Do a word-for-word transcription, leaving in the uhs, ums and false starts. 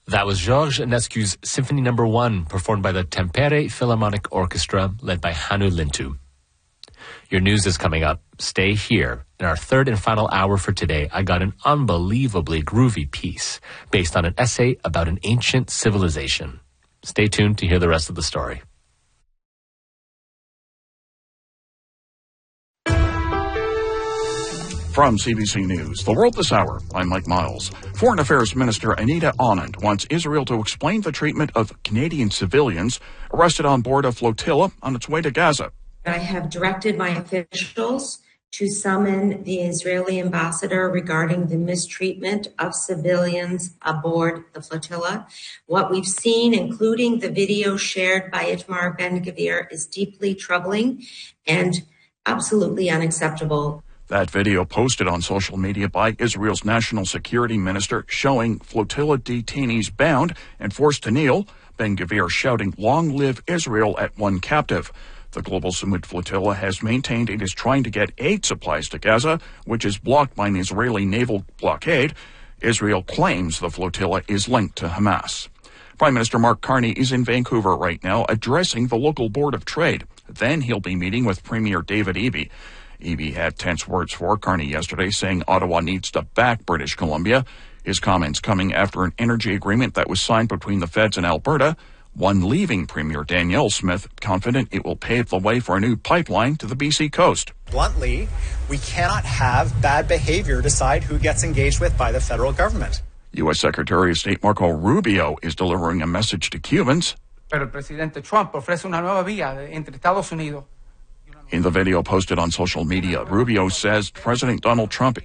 That was Georges Enescu's Symphony Number One, performed by the Tampere Philharmonic Orchestra, led by Hannu Lintu. Your news is coming up. Stay here. In our third and final hour for today, I got an unbelievably groovy piece based on an essay about an ancient civilization. Stay tuned to hear the rest of the story. From C B C News, The World This Hour, I'm Mike Miles. Foreign Affairs Minister Anita Anand wants Israel to explain the treatment of Canadian civilians arrested on board a flotilla on its way to Gaza. I have directed my officials to summon the Israeli ambassador regarding the mistreatment of civilians aboard the flotilla. What we've seen, including the video shared by Itamar Ben-Gvir, is deeply troubling and absolutely unacceptable. That video posted on social media by Israel's national security minister showing flotilla detainees bound and forced to kneel, Ben-Gvir shouting, "Long live Israel," at one captive. The Global Sumud flotilla has maintained it is trying to get aid supplies to Gaza, which is blocked by an Israeli naval blockade. Israel claims the flotilla is linked to Hamas. Prime Minister Mark Carney is in Vancouver right now addressing the local Board of Trade. Then he'll be meeting with Premier David Eby. Eby had tense words for Carney yesterday, saying Ottawa needs to back British Columbia. His comments coming after an energy agreement that was signed between the feds and Alberta, one leaving Premier Danielle Smith confident it will pave the way for a new pipeline to the B C coast. Bluntly, we cannot have bad behavior decide who gets engaged with by the federal government. U S Secretary of State Marco Rubio is delivering a message to Cubans. Pero el presidente Trump ofrece una nueva vía entre Estados Unidos. In the video posted on social media, Rubio says President Donald Trump